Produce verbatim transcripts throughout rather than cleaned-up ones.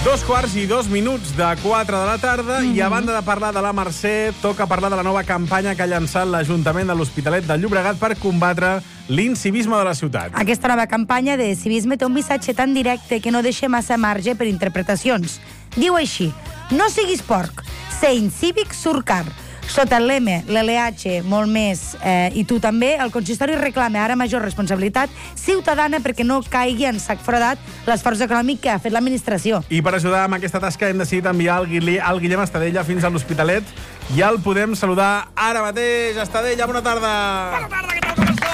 Dos quarts i dos minuts de quatre de la tarda mm. i a banda de parlar de la Mercè, toca parlar de la nova campanya que ha llançat l'Ajuntament de l'Hospitalet de Llobregat per combatre l'incivisme de la ciutat. Aquesta nova campanya de civisme té un missatge tan directe que no deixa massa marge per interpretacions. Diu així: no siguis porc, ser incívic surt car. Sota el lema, l'L H molt més, eh, i tu també, el consistori reclama ara major responsabilitat ciutadana perquè no caigui en sac foradat l'esforç econòmic que ha fet l'administració. I per ajudar amb aquesta tasca hem decidit enviar el, Guili, el Guillem Estadella fins a l'Hospitalet. Ja el podem saludar ara mateix. Estadella, bona tarda! Bona tarda, què tal, com estàs?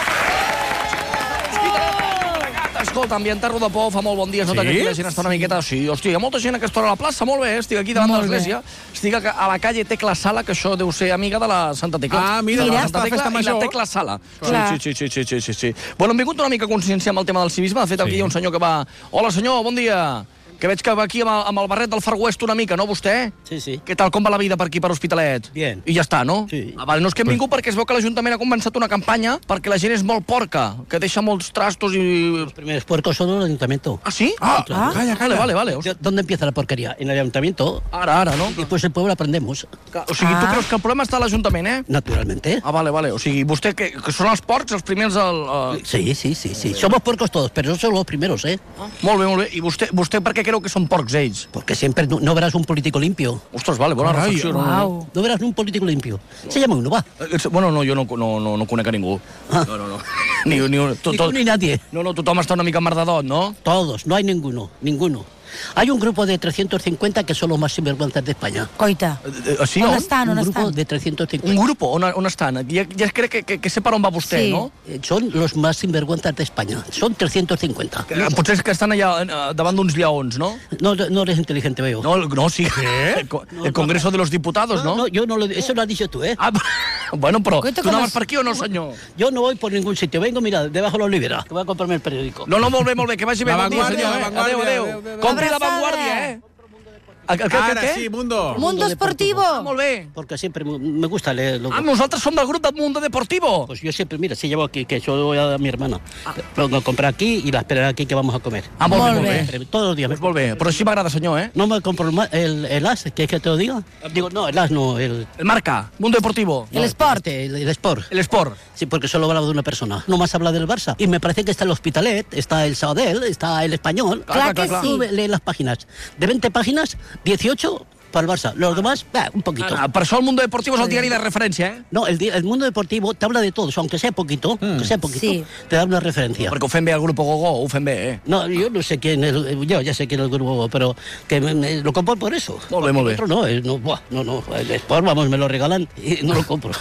Escolta, ambientar Rodopou fa molt bon dia. Es nota sí? que aquí la gent està una miqueta... Sí, hòstia, hi ha molta gent a aquesta hora a la plaça, molt bé, estic aquí davant molt de l'església. Estic a la calle Tecla Sala, que això deu ser amiga de la Santa Tecla. Ah, mira, mira. la Santa Tecla i la Tecla Sala. Clar. Sí, sí, sí, sí, sí, sí. Bueno, hem vingut una mica a conscienciar amb el tema del civisme. De fet, aquí sí. hi ha un senyor que va... Hola, senyor, bon dia. Que veig que va aquí amb el, amb el barret del Far West una mica, no, vostè? Sí, sí. Què tal, com va la vida per aquí, per Hospitalet? Bien. I ja està, no? Sí. Ah, vale, no és que hem vingut perquè es veu que l'Ajuntament ha començat una campanya perquè la gent és molt porca, que deixa molts trastos i... Los primeros puercos son el ayuntamiento. Ah, ¿sí? Ah, claro. calla, Vale, calla. vale, vale. O, ¿Dónde empieza la porquería? En el ayuntamiento. ara, ara, no? Y después el pueblo aprendemos. O sigui, tu Ah. creus que el problema està a l'Ajuntament, eh? Naturalmente. Ah, vale, vale. O sigui, vostè, que, que són els porcs els primers... El, el... Sí, sí, sí, sí. Somos puercos todos, pero no son los primeros, ¿eh? Molt bé, molt bé. I vostè, vostè per què creu que són porcs, ells? Porque siempre no, no verás un político limpio. Ostres, vale, bona Carai, reflexió. No, no, no. Uau. No verás un político limpio. Se llama uno, va. Eh, Bueno, no, jo no, no, no, no conec a ningú. Ah. No, no, no. Ni, ni, un- tot, Ni tú tot, ni nadie. no, no, tothom està una mica merdadot, no? Todos, no hay ninguno, ninguno. Hay un grupo de trescientos cincuenta que son los más sinvergüenzas de España. Coita. Eh, eh, Sí, On on? estan, on un grupo estan? de trescientos Un cincuenta. grupo, on, on estan? Ja, ja crec que, que, que sé per on va vostè, Sí. no? Eh, Son los más sinvergüenzas de España. Son trescientos cincuenta. Que, potser és que estan allà eh, davant d'uns lleons, no? No, no eres inteligente, veo. No, no, sí. El, co- el Congreso de los Diputados, No, ¿no? no, yo no lo, eso lo has dicho tú, ¿eh? Ah, bueno, però Coito, tu com anaves es- per aquí o no, senyor? Yo no voy por ningún sitio. Vengo, mira, debajo de la olivera, que voy a comprarme el periódico. No, no, molt bé, molt bé, que vagi bé. La Bon dia, Vanguardia, senyor. la Eh? Vanguardia, Adéu, adéu. adéu, adéu. Compri la Abraçada. Vanguardia, eh? El, el, el, el, Ara què? sí, Mundo. Mundo Esportivo. Ah, molt bé. Porque siempre me me gusta leer. Lo... Ah, nosaltres som del grup del Mundo Deportivo. Pues yo siempre, mira, si llevo aquí, que yo voy a mi hermana. Lo voy a comprar aquí y la esperaré aquí que vamos a comer. Ah, molt, Molt bé, molt bé. bé. Siempre, todos los días. Pues molt bé, però així m'agrada, senyor, eh? No me compro el, ma- el, el as, ¿quieres que te lo diga? Digo, no, el as no, el... El Marca, Mundo Deportivo. El Sport. este, el, el Sport. El Sport. Sí, porque solo habla de una persona. No más habla del Barça. Y me parece que está el Hospitalet, está el Sabadell, está el Español. Clar que Tú sí. lee las páginas. De veinte páginas, dieciocho para el Barça. Los demás, bah, un poquito. Ah, per això el Mundo Deportivo és el diari de referència, eh? No, el, di- el mundo deportivo te habla de todos, aunque sea poquito, aunque sea poquito, Sí. te da una referencia. Perquè ho fem bé al grup Gogo, ho fem bé, eh? No, yo no sé quién es, yo ya sé quién es el grupo, pero que me, me- lo compro por eso. Molt bé, molt bé. El otro no, eh, no, buah, no, no, el Sport, vamos, me lo regalan y no lo compro.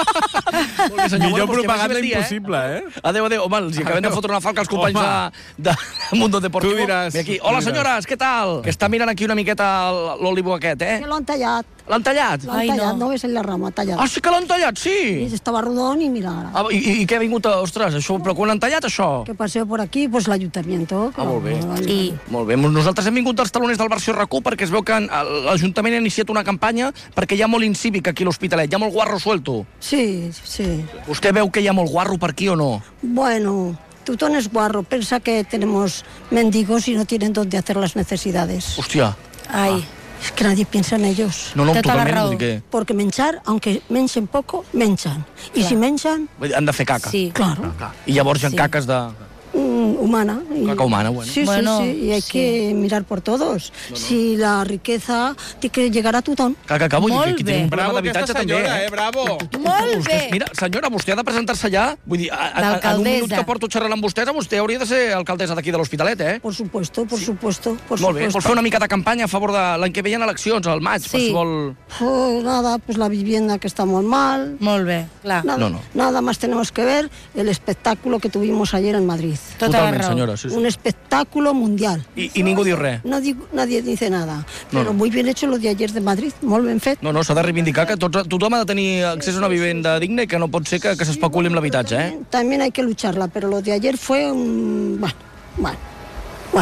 Molt bé, senyor. Millor Bueno, pues que propaganda vagi bé el dia, impossible, eh? Adéu, adéu. Home, els hi acabem de Adéu. fotre una falca als companys Home. de, de Mundo Deportivo. Tu diràs, Ve aquí. tu Hola, diràs. senyores, què tal? Que està mirant aquí una miqueta l'òlivo aquest, eh? Que lo han tallado, L'han tallat? lo han Ay, tallado, no. no ves en la rama, tallado. Ah, sí que l'han tallat, Y sí? estaba rodón y mira ahora. Ah, i, i què ha vingut a... Ostres, això, però quan l'han tallat, això? Que paseo por aquí, pues el ayuntamiento. Ah, molt bé. I Molt bé, nosaltres hem vingut dels taloners del versió R A C U perquè es veu que l'Ajuntament ha iniciat una campanya perquè hi ha molt incívic aquí a l'Hospitalet, hi ha molt guarro suelto. Sí, sí. Vostè veu que hi ha molt guarro per aquí o no? Bueno, tú tones guarro, piensa que tenemos mendigos y no tienen dónde hacer las necesidades. Hòstia, ai, Es que nadie piensa en ellos. no, no, Tota la totalment, raó. vull dir que... Porque menchar, aunque menchen poco, menchan. Y Clar. si menchan, Vull dir, han de fer caca. sí. claro, I llavors hi ha Sí. caques de... mm, humana. Y- Caca humana, bueno. Sí, Bueno, sí, sí, y hay sí. que mirar por todos. Si la riqueza tiene que llegar a tothom. Caca, que vull dir que Molt aquí bé. tenim un problema Bravo aquesta d'habitatge també, senyora, eh? eh? Bravo. Molt Vostè, bé. mira, senyora, vostè ha de presentar-se allà. Vull dir, a, a, en un D'alcaldessa. minut que porto xerrant amb vostès, vostè hauria de ser alcaldessa d'aquí de l'Hospitalet, eh? Por supuesto, por supuesto, por Molt bé, supuesto. vols fer una mica de campanya a favor de l'any que ve hi ha eleccions, al maig, per Sí. si vol... Oh, nada, pues la vivienda que está muy mal. Molt bé, clar. Nada, No, no. nada más tenemos que ver el espectáculo que tuvimos ayer en Madrid. Tota la Totalment, raó. senyora. Sí, sí. Un espectáculo mundial. I, I ningú diu res. No digo- nadie dice nada. No, Pero no. muy bien hecho lo de ayer de Madrid, molt ben fet. No, no, s'ha de reivindicar que tots, tothom ha de tenir accés a una vivenda digna i que no pot ser que, que s'especuli amb l'habitatge, eh? También hay que lucharla, pero lo de ayer fue un... Bueno, bueno, bueno.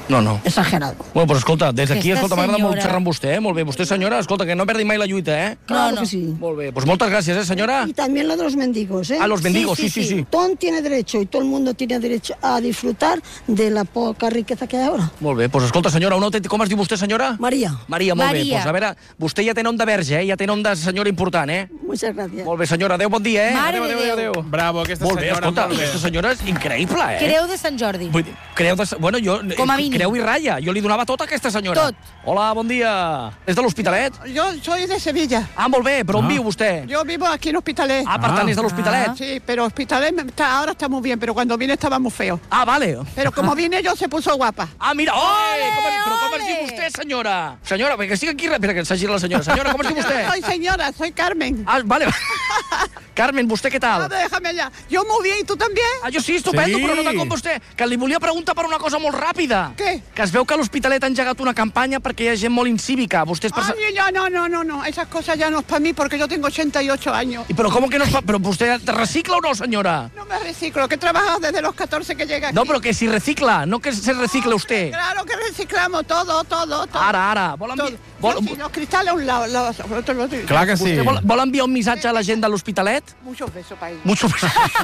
No, no. Exagerado. Bueno, pues escolta, des d'aquí, Aquesta escolta, m'agrada molt senyora. xerrar amb vostè, eh? Molt bé. Vostè, senyora, escolta, que no perdi mai la lluita, eh? Claro no. que sí. Molt bé. Pues moltes gràcies, eh, senyora? Y también lo de los mendigos, ¿eh? A los mendigos, sí, sí, sí. Todo tiene derecho y todo el mundo tiene derecho a disfrutar de la poca riqueza que hay ahora. Molt bé, doncs escolta, senyora, un autèntic... Com es diu vostè, senyora? María, Maria, molt bé. Maria. Doncs a veure, vostè ja té nom de verge, eh? Ja té nom de senyora important, eh? muchas gracias. Molt bé, senyora, adéu, bon dia, eh? Mare adéu, de adéu, Déu. adéu. Bravo, aquesta Molt bé, senyora. escolta, molt bé. aquesta senyora és increïble, eh? Creu de Sant Jordi. Vull dir, creu de... Bueno, jo... Com a mínim. Creu i ratlla. Jo li donava tot a aquesta senyora. Tot. Hola, bon dia. És de l'Hospitalet? Yo soy de Sevilla. Ah, molt bé, però on Ah. viu vostè? Yo vivo aquí en Hospitalet. Ah, per tant, és de l'Hospitalet. Ah. Sí, pero Hospitalet me- está, ahora está muy bien, pero cuando vine estaba muy feo. Ah, vale. Pero como vine yo se puso guapa. Ah, mira, oi! Com es, però com es ole! diu vostè, senyora? Senyora, perquè estic aquí... Espera, que s'ha girat la senyora. Senyora, com es diu vostè? Soy señora, soy Carmen. Ah, vale. Carmen, vostè què Ah, tal? déjame ya. Yo muy bien, ¿y tú también? Ah, jo sí, estupendo, Sí. però no tant com vostè. Que li volia preguntar per una cosa molt ràpida. Què? Que es veu que a l'Hospitalet ha engegat una campanya perquè hi ha gent molt incívica. Vostè és... perso- Ay, no, no, no, no, no. Esas cosas ya no es para mí porque yo tengo ochenta y ocho años. I però com que no es fa... Però vostè recicla o no, senyora? No me reciclo, que he trabajado desde los catorze que llega aquí. No, però que si recicla, no que se recicle usted. Claro que reciclamos todo, todo, todo. Ara, ara. Vol, Todo. envi... vol... Yo sí, los cristales a un lado, los, otro, otro. Clar que sí. Vostè vol, vol enviar un missatge a la gent de l'Hospitalet? Muchos besos para ellos. Mucho.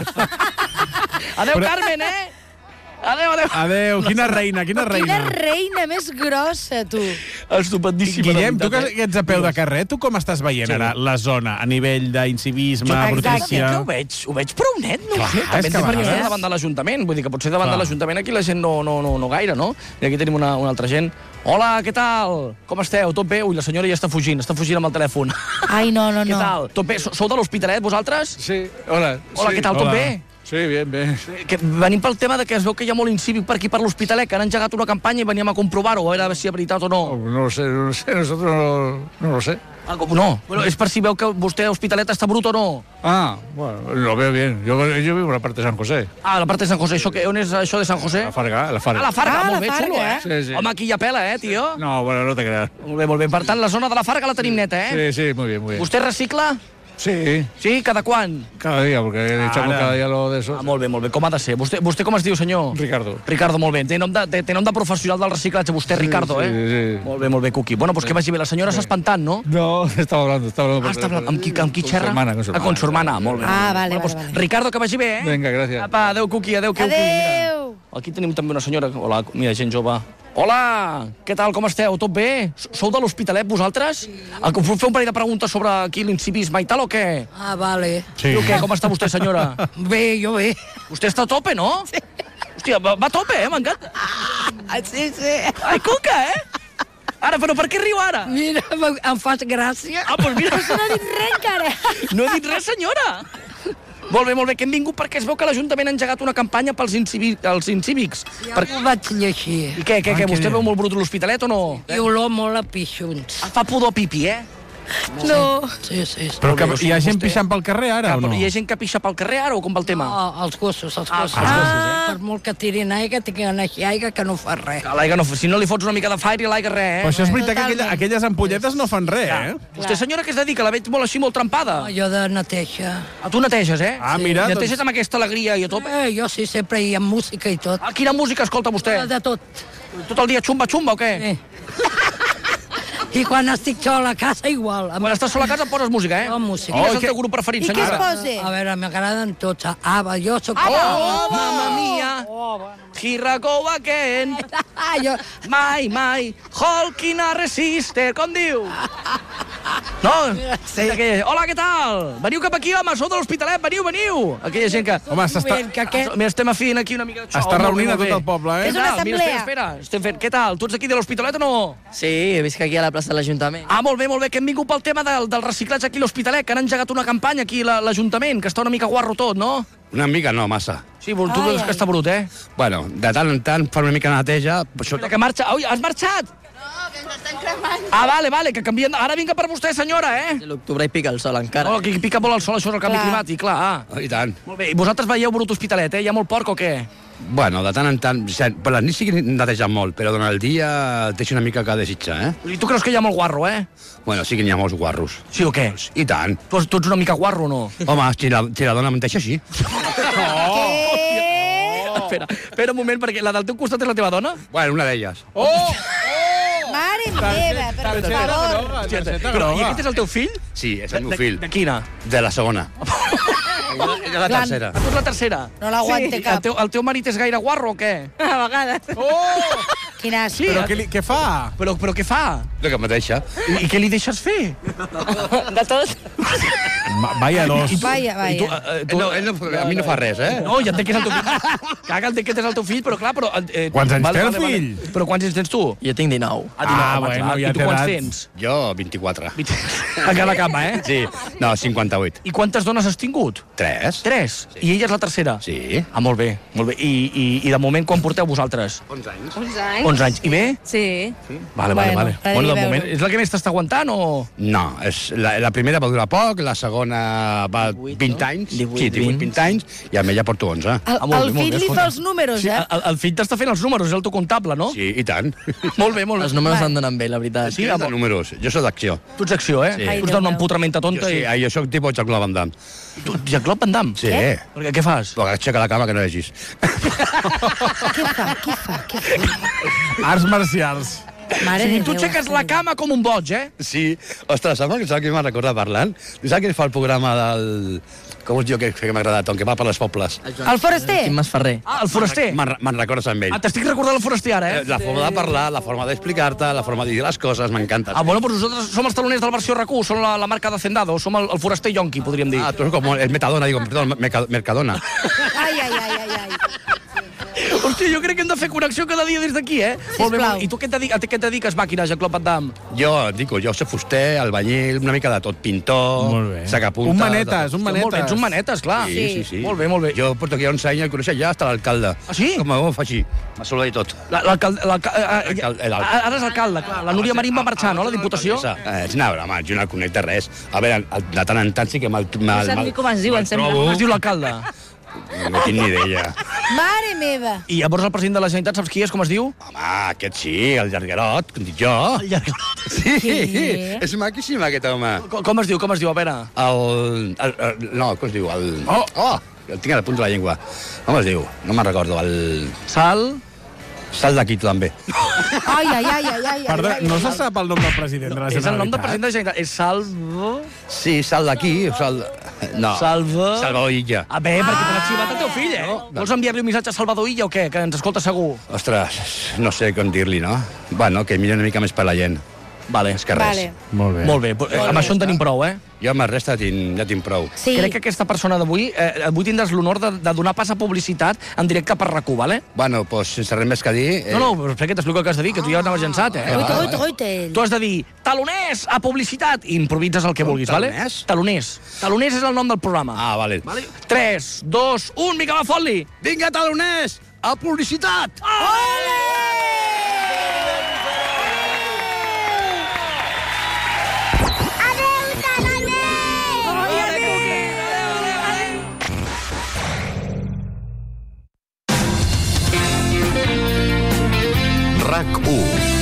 Adéu, Carmen, eh? Adéu, adéu. Adéu, quina reina, quina Quina reina. reina més grossa, tu. Estupendíssima. Guillem, de tu que, veritat, eh? que ets a peu de carrer, tu com estàs veient Sí. ara la zona a nivell d'incivisme, Jo, exacte, brutícia? que ho veig, ho veig prou net, no Clar, ho sé. és També que té a perquè vegades- és davant de l'Ajuntament, vull dir que potser davant Clar. de l'Ajuntament aquí la gent no, no, no, no gaire, no? I aquí tenim una, una altra gent. Hola, què tal? Com esteu? Tot bé? Ui, la senyora ja està fugint, està fugint amb el telèfon. Ai, no, no, Què no. tal? Tot bé? Sou sou de l'Hospitalet, vosaltres? Sí, hola. Hola, sí. què tal? Tot Hola. bé? Sí, bien, bien. Que venim pel tema de que es veu que hi ha molt incívic per aquí per l'Hospitalet, que han engegat una campanya i veníem a comprovar-ho, a veure si és veritat o Oh, no. no lo sé, no lo sé, nosotros no, no lo sé. Ah, com no? Bueno, és per si veu que vostè a Hospitalet està brut o no. Ah, bueno, lo veo bien. Yo, yo vivo en la parte de San José. Ah, la part de Sant José. Això que, on és això de Sant José? La Farga, la Ah, Farga. la Farga, Ah, molt la bé, Farga, xulo, eh? eh? Sí, sí. Home, aquí hi ha pela, eh, tio? No, bueno, no te creas. Molt bé, molt bé. Per tant, la zona de la Farga la tenim neta, eh? Sí, sí, muy bien, muy bien. Vostè recicla? Sí, Sí? Cada quan? cada día, porque echamos Ara. cada día lo de eso. Ah, molt bé, molt bé. Com ha de ser? Vostè, vostè com es diu, senyor? Ricardo. Ricardo, molt bé. Té nom de, té, té nom de professional del reciclatge, vostè, Ricardo, sí, eh? sí. Molt bé, molt bé, Cuqui. Bueno, doncs que vagi bé. La senyora s'ha espantant, no? No, estaba hablando, estaba hablando. Ah, està parlant. Amb qui, amb qui Con xerra? su hermana, con su Ah, hermana. con su hermana, molt bé. Ah, vale, Bueno, vale, doncs, vale. Ricardo, que vagi bé, eh? Venga, gracias. Apa, adéu, Cuqui, adéu, Cuqui. Adéu. Aquí tenim també una senyora... Hola, mira, gent jove. Hola, què tal, com esteu? Tot bé? S- Sou de l'Hospitalet, vosaltres? Ah, que us vull fer un parell de preguntes sobre aquí l'incivisme i tal, o què? Ah, vale. Sí. Diu, què? Com està vostè, senyora? Bé, jo bé. Vostè està a tope, no? Sí. Hòstia, va, va a tope, eh? M'encanta. Ah, sí, sí. Ai, Cuca, eh? Ara, però per què riu ara? Mira, em fas gràcia. Ah, doncs mira, No ha dit res encara. no he dit res, senyora. Molt bé, molt bé, que hem vingut perquè es veu que l'Ajuntament ha engegat una campanya pels incivi els incívics. Ja Per... ho vaig llegir. I què, què, què? Ah, Vostè que- veu molt brut a l'Hospitalet o no? I olor molt a pixons. Ah, fa pudor pipi, eh? No. Sí, sí. sí. Però que Molt bé, hi ha o sigui, gent vostè- pixant pel carrer ara, o no? Hi ha gent que pixa pel carrer ara o com va el tema? No, els gossos, els Ah, gossos. els gossos, eh? Per molt que tirin aigua, tinguin així aigua que no fa res. Que l'aigua no, si no li fots una mica de fire i l'aigua res, Però eh? això és veritat que Totalment. aquella, aquelles ampolletes no fan res, eh? Vostè, senyora, què es dedica? La veig molt així, molt trempada. No, jo de neteja. Ah, tu neteges, eh? Ah, mira, Neteges doncs- amb aquesta alegria i a tope. Eh, jo sí, sempre hi ha música i tot. Ah, quina música escolta vostè? De tot. Tot el dia xumba-xumba o què? Eh. I quan estic sola a casa, igual. Quan estàs sola a casa poses música, eh? Oh, música. Quin és Oh, el que- teu grup preferit, I què es senyora? posa? A veure, m'agraden tots. Ava, jo sóc... Oh, mamma mia, Hirako Waken, Ah, jo... mai, mai, Holkina Resiste, com diu? No? Sí. Aquella, hola, què tal? Veniu cap aquí, home, sou de l'Hospitalet, veniu, veniu. Aquella gent que... Home, s'està... Que aquest... Mira, estem fent aquí una mica de xou. Està molt bé, reunint a molt tot bé. el poble, eh? Què És una tal? Mira, espera, assemblea. espera. Estem fent... Què tal? Tu ets aquí de l'Hospitalet o no? Sí, visc aquí a la plaça de l'Ajuntament. Ah, molt bé, molt bé, que hem vingut pel tema del, del reciclatge aquí a l'Hospitalet, que han engegat una campanya aquí a la- l'Ajuntament, que està una mica guarro tot, no? Una mica no, massa. Sí, tu Ai, veus ai. que està brut, eh? Bueno, de tant en tant fan una mica de neteja, però això... Mira, que marxa... Ui, has marxat? Ah, vale, vale, que canvien... Ara vinga per vostè, senyora, eh? A l'octubre hi pica el sol encara. Oh, que pica molt el sol, això és el canvi Clar. climàtic, clar. Ah. Oh, I tant. Molt bé, i vosaltres veieu brut Hospitalet, eh? Hi ha molt porc o què? Bueno, de tant en tant... o sigui, per la nit sí que netegen molt, però durant el dia deixa una mica que desitjar, eh? I tu creus que hi ha molt guarro, eh? Bueno, sí que n'hi ha molts guarros. Sí o què? I tant. Tu, tu ets una mica guarro o no? Home, si la, si la dona menteix així. Què? Espera, espera un moment, perquè la del teu costat és la teva dona? Bueno, una d'elles. Oh! Mare meva, per favor. Però, i aquest és el teu fill? Sí, és el meu fill. De quina? De la segona. Ella és la tercera. A tu és la tercera? No l'aguante El cap. teu, el teu marit és gaire guarro o què? A vegades. Oh! Quin asc. Sí, Però què, li, què fa? Però, però què fa? El que mateixa. I, I què li deixes fer? De tot. Ma, vaya dos. Vaya, I tu, vaya. eh, Ell no, ell no, a mi no fa res, eh? No, ja entenc que és el teu fill. Caga, entenc que és el teu fill, però clar, però... Eh, Quants anys té el fill? Però quants anys tens tu? Jo tinc dinou. Ah, dinou, Ah, home, bueno, clar. ja I tu té quants edat. tens? Jo, vint-i-quatre. A cada cama, eh? Sí, no, cinquanta-vuit. I quantes dones has tingut? Tres? Tres? Sí. I ella és la tercera? Sí. Ah, molt bé, molt bé. I, i, i de moment quan porteu vosaltres? onze anys. Uns anys. onze anys. I bé? Sí. Vale, vale, Bueno, vale. t'ha de Bueno, de veure. moment, és la que més t'està aguantant o...? No, és, la, la primera va durar poc, la segona va vint anys, divuit, sí, divuit, vint. vint anys, i amb ella porto onze. El, Ah, molt el bé, molt fill bé, li escolta. fa els números, Sí, eh? el, el fill t'està fent els números, és el teu comptable, no? Sí, i tant. Molt bé, molt bé. Els números han d'anar bé, la veritat. Sí, Sí, de números. Jo sóc d'acció. Tu ets acció, eh? Sí. Tu ets d'un empotramenta Jo tonta sí, i... jo sóc tipus Jean-Claude Van Damme. Tu, Jean-Claude Van Damme? Sí. Perquè què fas? Però aixeca la cama que no vegis. Què fa? Què fa? Què fa? Arts marcials. Mare Sí, de tu Déu. aixeques la cama com un boig, eh? Sí. Ostres, saps saps què m'ha recordat parlant? Tu saps què fa el programa del... Com es diu que, que m'ha agradat, on que va per les pobles? El foraster? Quim Masferrer. Ah, el foraster. Me'n me'n recordes amb ell. Ah, t'estic recordant el foraster ara, Eh, eh? La forma de parlar, la forma d'explicar-te, la forma de dir les coses, m'encanta. Ah, bueno, però nosaltres som els taloners del versió R Q, som la, la marca de Hacendado, som el, el foraster yonqui, podríem dir. Ah, tu és com el Metadona, digo, perdó, Merca- Mercadona. Ai, ai, ai, ai, ai. Hòstia, jo crec que hem de fer connexió cada dia des d'aquí, eh? Molt bé, Sisplau. molt bé. I tu què et dediques, a què et dediques, màquina, Jean-Claude Van Damme? Jo, dico, jo soc fuster, albanyil, una mica de tot, pintor, Molt bé. sacapunta... Un manetes, un Molt bé, manetes. ets un manetes, clar. Sí, sí, sí. Molt bé, molt bé. Jo porto aquí onze anys, el coneixia ja hasta l'alcalde. Ah, sí? Com ho fa així? M'ha saludat i tot. La- L'alcalde... l'alca- eh, eh, Alcalde, l'alcalde. Ara és alcalde, clar. La Núria Marín va marxar, no?, a la Diputació. Eh, és una broma, jo no el conec de res. A veure, de tant en tant sí que me'l... No sap ni com es diu, em sembla. Com es diu l'alcalde? No tinc ni idea. Mare meva. I llavors el president de la Generalitat, saps qui és, com es diu? Home, aquest sí, el llarguerot, com dic jo. El Llarguerot. Sí, Què? és maquíssim aquest home. Com, com es diu, com es diu, a veure? El, el, el... No, com es diu? El... Oh! Oh! El tinc a la punta de la llengua. Com es diu? No me'n recordo. El... Sal... Sal d'aquí, tu també. Ai, ai, ai, ai, ai. Perdó, ai, no ai. se sap el nom del president de la És Generalitat. el nom del president de la Generalitat. És Salvo... Sí, sal d'aquí, sal... No. Salva... Salvador Illa. A veure, perquè te l'ha xivat el teu fill, eh? Vols enviar-li un missatge a Salvador Illa o què? Que ens escolta segur. Ostres, no sé com dir-li, no? Bueno, que miri una mica més per la gent. Vale. És que res. Vale. Molt bé. Molt bé, però, amb això en tenim prou, eh? Jo amb el resta tinc, ja tinc prou. Sí. Crec que aquesta persona d'avui, eh, avui tindràs l'honor de, de donar pas a publicitat en directe per R Q, vale? Bueno, doncs sense res més que dir... Eh, No, no, però espera que t'explico el que has de dir, que tu ja anaves llançat, eh? Oita, oita, oita. Tu has de dir, taloners a publicitat, i improvises el que Com, vulguis, vale? taloners? Taloners. Taloners és el nom del programa. Ah, vale. Vale? tres, dos, un, Miquel Fot-li! Vinga, taloners, a publicitat! RAC u.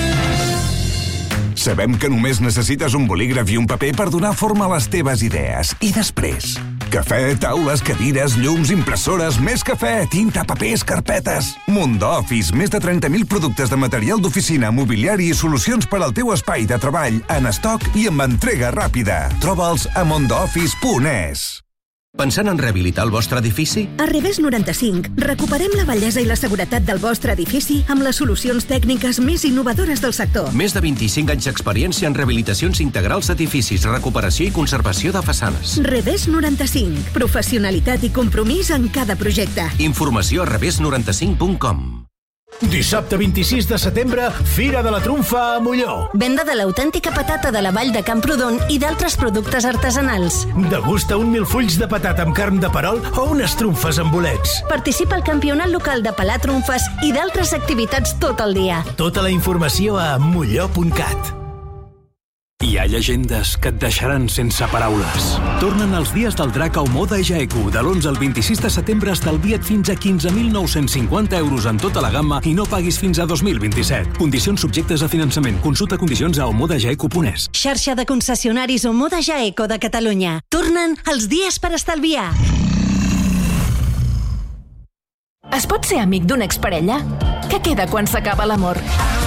Sabem que només necessites un bolígraf i un paper per donar forma a les teves idees. I després? Cafè, taules, cadires, llums, impressores, més cafè, tinta, papers, carpetes. Mundo Office, més de trenta mil productes de material d'oficina, mobiliari i solucions per al teu espai de treball en estoc i amb entrega ràpida. Troba'ls a mondooffice punt es. Pensant en rehabilitar el vostre edifici? A Revés noranta-cinc recuperem la bellesa i la seguretat del vostre edifici amb les solucions tècniques més innovadores del sector. Més de vint-i-cinc anys d'experiència en rehabilitacions integrals d'edificis, recuperació i conservació de façanes. Revés noranta-cinc. Professionalitat i compromís en cada projecte. Informació a revés noranta-cinc punt com. Dissabte vint-i-sis de setembre, Fira de la Trumfa a Molló. Venda de l'autèntica patata de la Vall de Camprodon i d'altres productes artesanals. Degusta un mil fulls de patata amb carn de perol o unes trumfes amb bolets. Participa al campionat local de pelar trumfes i d'altres activitats tot el dia. Tota la informació a molló punt cat. Hi ha llegendes que et deixaran sense paraules. Tornen els dies del drac a Omoda Jaeku. De l'onze al vint-i-sis de setembre estalvia't fins a quinze mil nou-cents cinquanta euros en tota la gamma i no paguis fins a dos mil vint-i-set. Condicions subjectes a finançament. Consulta condicions a omoda jaeku punt es. Xarxa de concessionaris Omoda Jaeco de Catalunya. Tornen els dies per estalviar. Es pot ser amic d'una exparella? Què queda quan s'acaba l'amor?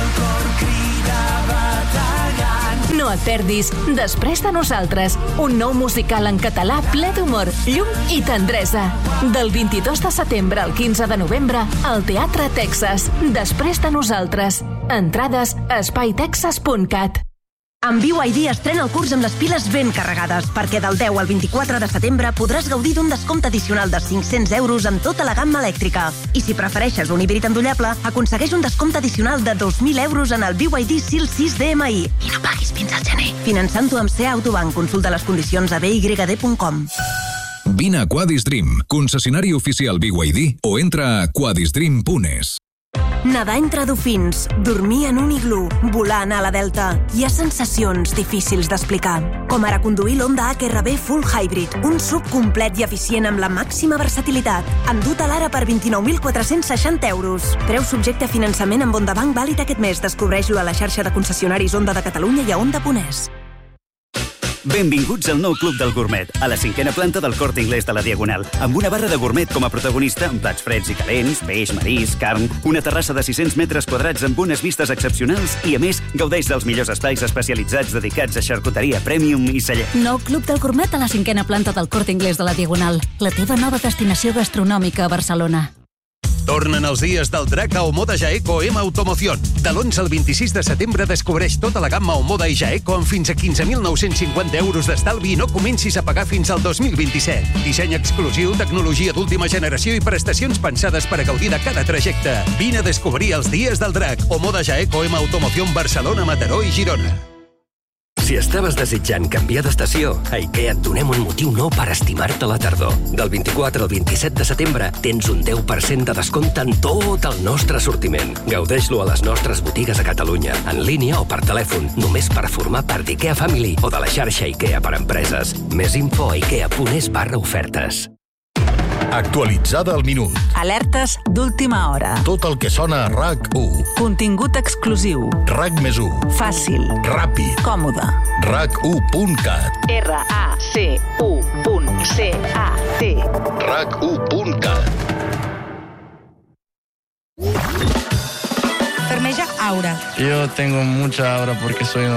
No et perdis Després de nosaltres, un nou musical en català ple d'humor, llum i tendresa. Del vint-i-dos de setembre al quinze de novembre al Teatre Texas. Després de nosaltres. Entrades a espai texas punt cat. Amb B Y D estrena el curs amb les piles ben carregades, perquè del deu al vint-i-quatre de setembre podràs gaudir d'un descompte addicional de cinc-cents euros en tota la gamma elèctrica. I si prefereixes un híbrid endollable, aconsegueix un descompte addicional de dos mil euros en el B Y D Seal sis D M I. I no paguis fins al gener. Finançant-ho amb C A Autobank. Consulta les condicions a b y d punt com. Vine a Quadis Dream, concessionari oficial B Y D, o entra a quadisdream punt es. Nedar entre dofins, dormir en un iglú, volar a la Delta. Hi ha sensacions difícils d'explicar. Com ara conduir l'Honda H R V Full Hybrid, un sub complet i eficient amb la màxima versatilitat. Endut a l'ara per vint-i-nou mil quatre-cents seixanta euros. Preu subjecte a finançament amb Honda Bank vàlid aquest mes. Descobreix-lo a la xarxa de concessionaris Honda de Catalunya i a honda punt es. Benvinguts al nou Club del Gourmet, a la cinquena planta del Corte Inglés de la Diagonal, amb una barra de gourmet com a protagonista, amb plats freds i calents, peix, marís, carn, una terrassa de sis-cents metres quadrats amb unes vistes excepcionals i, a més, gaudeix dels millors espais especialitzats dedicats a xarcuteria premium i celler. Nou Club del Gourmet a la cinquena planta del Corte Inglés de la Diagonal, la teva nova destinació gastronòmica a Barcelona. Tornen els dies del drac a Omoda Jaeco M Automoción. De l'onze al vint-i-sis de setembre descobreix tota la gamma Omoda i Jaeco amb fins a quinze mil nou-cents cinquanta euros d'estalvi i no comencis a pagar fins al dos mil vint-i-set. Disseny exclusiu, tecnologia d'última generació i prestacions pensades per a gaudir de cada trajecte. Vine a descobrir els dies del drac. Omoda Jaeco M Automoción Barcelona, Mataró i Girona. Si estaves desitjant canviar d'estació, a IKEA et donem un motiu nou per estimar-te la tardor. Del vint-i-quatre al vint-i-set de setembre tens un deu per cent de descompte en tot el nostre assortiment. Gaudeix-lo a les nostres botigues a Catalunya, en línia o per telèfon, només per formar part d'IKEA Family o de la xarxa IKEA per empreses. Més info a ikea punt es barra ofertes. Actualitzada al minut. Alertes d'última hora. Tot el que sona a R A C u. Contingut exclusiu. R A C més u. Fàcil. Ràpid. Còmode. R A C u punt cat. R A C U punt C A T. R A C u punt cat. Fermeja Aura. Yo tengo mucha aura porque soy